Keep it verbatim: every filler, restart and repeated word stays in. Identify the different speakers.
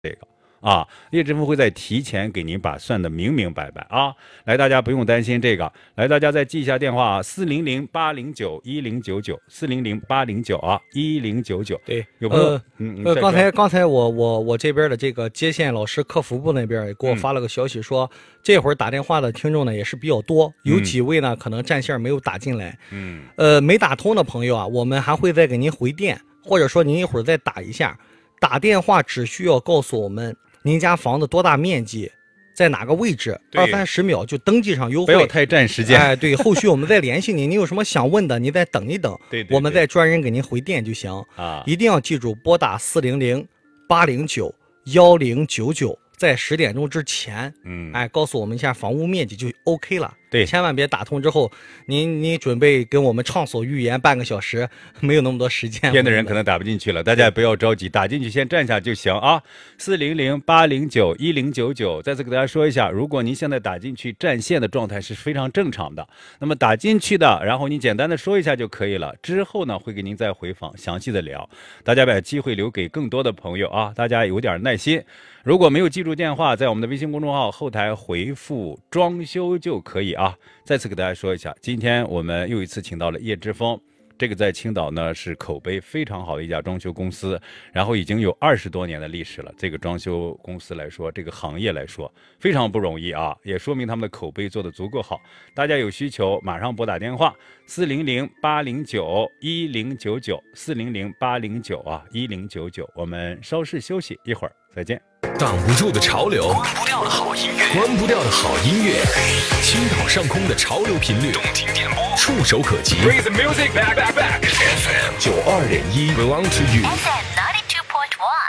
Speaker 1: 这个啊，叶之峰会在提前给您把算的明明白白啊。来，大家不用担心这个。来，大家再记一下电话啊，四零零八零九一零九九，四零零八零九啊，一零九九。
Speaker 2: 对，
Speaker 1: 有朋友，
Speaker 2: 呃，
Speaker 1: 嗯，
Speaker 2: 呃，刚才刚才我我我这边的这个接线老师客服部那边也给我发了个消息说，嗯、这会儿打电话的听众呢也是比较多，有几位呢、嗯、可能占线没有打进来。嗯，呃，没打通的朋友啊，我们还会再给您回电，或者说您一会儿再打一下。打电话只需要告诉我们您家房子多大面积，在哪个位置，二三十秒就登记上优惠，
Speaker 1: 不要太占时间。
Speaker 2: 哎，对，后续我们再联系您，您有什么想问的，您再等一等，
Speaker 1: 对对对，
Speaker 2: 我们再专人给您回电就行啊。一定要记住，拨打四零零八零九幺零九九，在十点钟之前，嗯，哎，告诉我们一下房屋面积就 OK 了。
Speaker 1: 对，
Speaker 2: 千万别打通之后，您您准备跟我们畅所欲言半个小时，没有那么多时间。
Speaker 1: 编的人可能打不进去了，大家也不要着急，打进去先站下就行啊。四零零八零九一零九九，再次给大家说一下，如果您现在打进去占线的状态是非常正常的，那么打进去的，然后你简单的说一下就可以了。之后呢，会给您再回访详细的聊，大家把机会留给更多的朋友啊，大家有点耐心。如果没有记住电话，在我们的微信公众号后台回复装修就可以啊。再次给大家说一下，今天我们又一次请到了叶之峰，这个在青岛呢是口碑非常好的一家装修公司，然后已经有二十多年的历史了。这个装修公司来说，这个行业来说非常不容易啊，也说明他们的口碑做得足够好。大家有需求马上拨打电话四零零八零九一零九九，四零零八零九啊一零九九。我们稍事休息一会儿，再见。
Speaker 3: 挡不住的潮流，关不掉的好音乐，关不掉的好音乐，青岛上空的潮流频率，动听点播，触手可及。Bring the music back, back, back. F M 九二点一 belong to you。